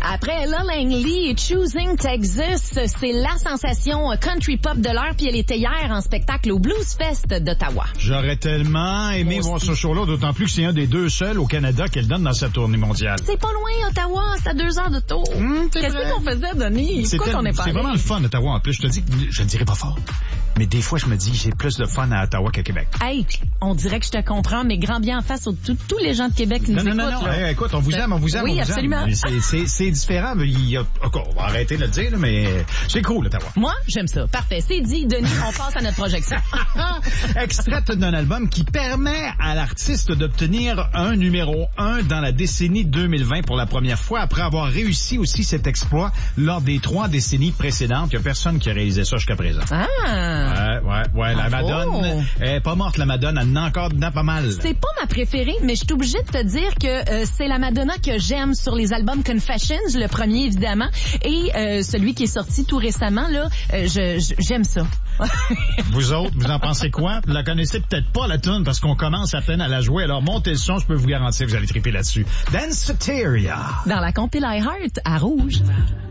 Après Ella Langley et Choosing Texas, c'est la sensation country pop de l'heure, puis elle était hier en spectacle au Blues Fest d'Ottawa. J'aurais tellement aimé voir ce show-là, d'autant plus que c'est un des 2 seuls au Canada qu'elle donne dans sa tournée mondiale. C'est pas loin, Ottawa, c'est à 2 heures de tour. Qu'est-ce qu'on faisait, Denis? Pourquoi qu'on n'est pas allé? C'est vraiment le fun, Ottawa. En plus, je te dis que je ne dirais pas fort. Mais des fois, je me dis, j'ai plus de fun à Ottawa qu'à Québec. Hey, on dirait que je te comprends, mais grand bien en face aux tous les gens de Québec qui nous écoutent. Non. Hey, écoute, on vous aime. Oui, absolument. C'est différent. On va arrêter de le dire, mais c'est cool, Ottawa. Moi, j'aime ça. Parfait. C'est dit, Denis, on passe à notre projection. Extrait d'un album qui permet à l'artiste d'obtenir un numéro 1 dans la décennie 2020 pour la première fois, après avoir réussi aussi cet exploit lors des 3 décennies précédentes. Il n'y a personne qui a réalisé ça jusqu'à présent. Ouais. La Madone, elle est pas morte, la Madone, elle en a encore dedans pas mal. C'est pas ma préférée, mais je suis obligée de te dire que c'est la Madonna que j'aime sur les albums Confessions, le premier évidemment, et celui qui est sorti tout récemment, là, j'aime ça. Vous autres, vous en pensez quoi? Vous la connaissez peut-être pas, la tune, parce qu'on commence à peine à la jouer, alors montez le son, je peux vous garantir que vous allez triper là-dessus. Danceteria. Dans la compil iHeart, à Rouge.